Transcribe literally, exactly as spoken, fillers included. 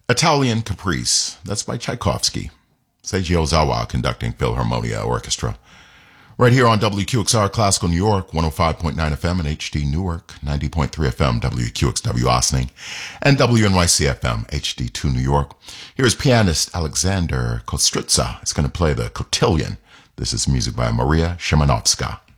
Italian Caprice. That's by Tchaikovsky. Seiji Ozawa conducting Philharmonia Orchestra. Right here on W Q X R Classical New York, one oh five point nine F M and H D Newark, ninety point three F M W Q X W Ossining, and W N Y C F M H D two New York. Here's pianist Alexander Kostritza. He's going to play the Cotillion. This is music by Maria Szymanowska.